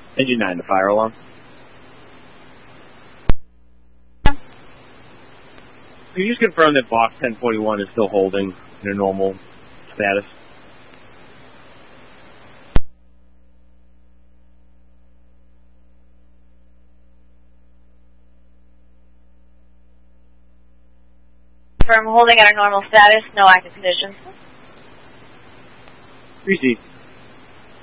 Engine 9, the fire alarm. Can you just confirm that box 1041 is still holding in a normal status? Confirm holding at a normal status, no active conditions. Receive.